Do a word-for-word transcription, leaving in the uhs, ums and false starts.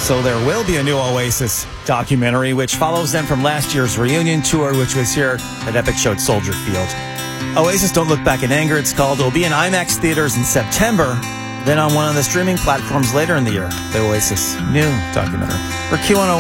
So there will be a new Oasis documentary, which follows them from last year's reunion tour, which was here at Epic Show at Soldier Field. Oasis Don't Look Back in Anger, it's called. It will be in IMAX theaters in September, then on one of the streaming platforms later in the year. The Oasis new documentary. For Q one oh one.